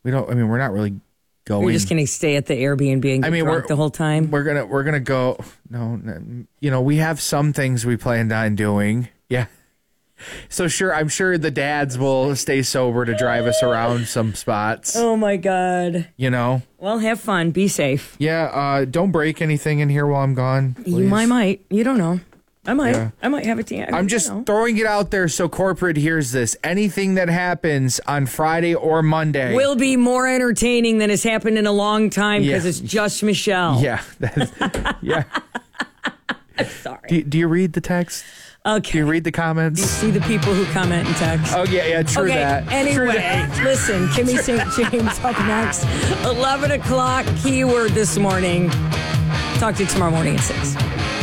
We don't. I mean, we're not really going. We're just going to stay at the Airbnb and get drunk the whole time. We're gonna go. No, we have some things we planned on doing. Yeah. So I'm sure the dads will stay sober to drive us around some spots. Oh my God. Well, have fun. Be safe. Yeah. Don't break anything in here while I'm gone, please. I might. You don't know. I might. Yeah. I might have it. I'm just throwing it out there so corporate hears this. Anything that happens on Friday or Monday will be more entertaining than has happened in a long time because it's just Michelle. Yeah. Yeah. I'm sorry. Do you read the text? Okay. Do you read the comments? You see the people who comment and text? Oh, yeah, true that. Anyway, listen, Kimmy St. James up next. 11 o'clock, keyword this morning. Talk to you tomorrow morning at 6.